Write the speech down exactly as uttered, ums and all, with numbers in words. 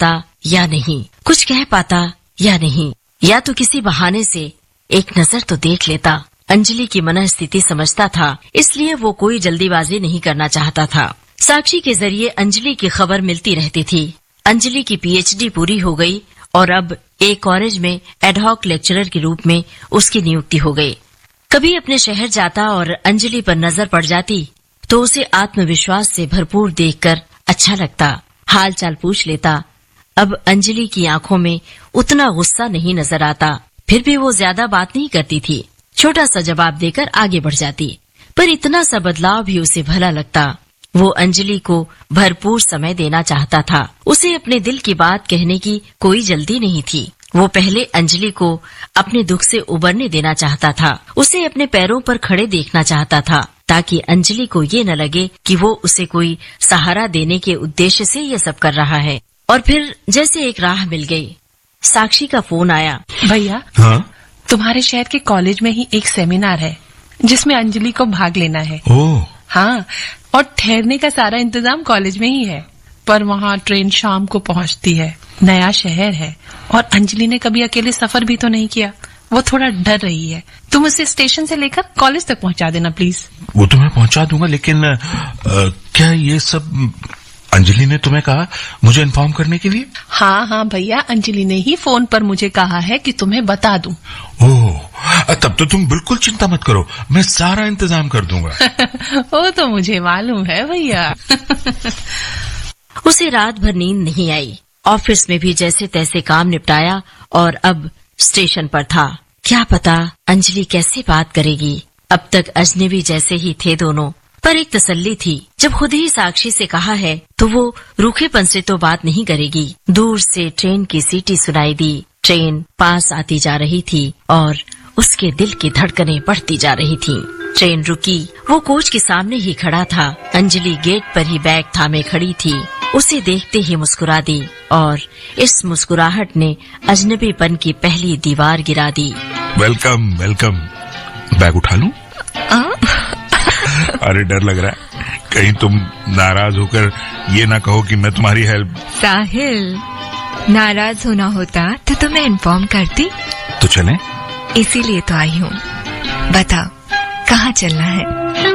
पाता या नहीं, कुछ कह पाता या नहीं, या तो किसी बहाने से एक नजर तो देख लेता। अंजलि की मन स्थिति समझता था, इसलिए वो कोई जल्दीबाजी नहीं करना चाहता था। साक्षी के जरिए अंजलि की खबर मिलती रहती थी। अंजलि की पीएचडी पूरी हो गई और अब एक कॉलेज में एडहॉक लेक्चरर के रूप में उसकी नियुक्ति हो गई। कभी अपने शहर जाता और अंजलि पर नजर पड़ जाती तो उसे आत्मविश्वास से भरपूर देखकर अच्छा लगता, हाल चाल पूछ लेता। अब अंजलि की आंखों में उतना गुस्सा नहीं नजर आता, फिर भी वो ज्यादा बात नहीं करती थी, छोटा सा जवाब देकर आगे बढ़ जाती। पर इतना सा बदलाव भी उसे भला लगता। वो अंजलि को भरपूर समय देना चाहता था। उसे अपने दिल की बात कहने की कोई जल्दी नहीं थी। वो पहले अंजलि को अपने दुख से उबरने देना चाहता था। उसे अपने पैरों पर खड़े देखना चाहता था, ताकि अंजलि को ये न लगे कि वो उसे कोई सहारा देने के उद्देश्य से ये सब कर रहा है। और फिर जैसे एक राह मिल गई। साक्षी का फोन आया। भैया, हाँ? तुम्हारे शहर के कॉलेज में ही एक सेमिनार है जिसमें अंजलि को भाग लेना है। ओह। हाँ, और ठहरने का सारा इंतजाम कॉलेज में ही है, पर वहाँ ट्रेन शाम को पहुँचती है। नया शहर है और अंजलि ने कभी अकेले सफर भी तो नहीं किया। वो थोड़ा डर रही है। तुम उसे स्टेशन से लेकर कॉलेज तक पहुँचा देना प्लीज। वो तो मैं पहुँचा दूंगा, लेकिन आ, क्या ये सब अंजलि ने तुम्हें कहा मुझे इन्फॉर्म करने के लिए? हाँ हाँ भैया, अंजलि ने ही फोन पर मुझे कहा है कि तुम्हें बता दूं। ओह, तब तो तुम बिल्कुल चिंता मत करो, मैं सारा इंतजाम कर दूंगा। वो तो मुझे मालूम है भैया। उसे रात भर नींद नहीं आई। ऑफिस में भी जैसे तैसे काम निपटाया और अब स्टेशन पर था। क्या पता अंजलि कैसे बात करेगी। अब तक अजनबी जैसे ही थे दोनों, पर एक तसल्ली थी, जब खुद ही साक्षी से कहा है तो वो रूखेपन से तो बात नहीं करेगी। दूर से ट्रेन की सीटी सुनाई दी। ट्रेन पास आती जा रही थी और उसके दिल की धड़कनें बढ़ती जा रही थीं। ट्रेन रुकी। वो कोच के सामने ही खड़ा था। अंजलि गेट पर ही बैग थामे खड़ी थी। उसे देखते ही मुस्कुरा दी और इस मुस्कुराहट ने अजनबीपन की पहली दीवार गिरा दी। Welcome welcome. बैग उठा लूं? अरे डर लग रहा है कहीं तुम नाराज होकर ये ना कहो कि मैं तुम्हारी हेल्प। साहिल, नाराज होना होता तो तुम्हें इन्फॉर्म करती। तो चलें? इसीलिए तो आई हूँ। बताओ कहाँ चलना है?